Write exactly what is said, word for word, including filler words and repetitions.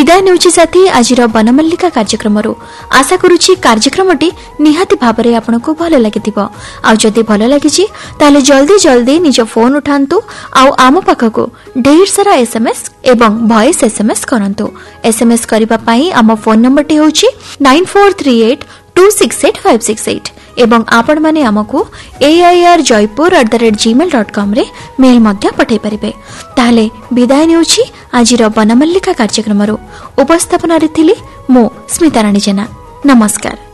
विदाय नेउछि साथी आज वनमल्लिका कार्यक्रम आशा करुछि कार्यक्रमटी निहाती भाबरे आपनको भल लागिथिबो आ जदि भल लागिछि ताले जल्दी जल्दी निज फोन उठांतु आउ आम पाखको ढेर सारा एसएमएस एवं वॉइस एसएमएस करंतु। एसएमएस करिबा पई आम फोन नंबरटी होछि nine four three eight to six eight five six eight एवं आपण माने हमकु AIR Jaipur at the rate Gmail dot com रे मेल मध्य पठै परिबे। ताले विदाय नेउछि आजिर वनमल्लिका कार्यक्रम उपस्थापन रे थिली मो स्मिता राणी जेना। नमस्कार।